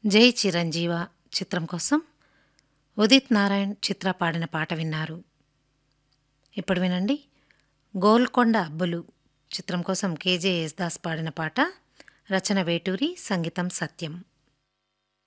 జై చిరంజీవ చిత్రం కోసం ఉదిత్ నారాయణ్ చిత్ర పాడిన పాట విన్నారు. ఇప్పుడు వినండి, గోల్కొండ అబ్బులు చిత్రం కోసం కేజే యేసుదాస్ పాడిన పాట. రచన వేటూరి, సంగీతం సత్యం.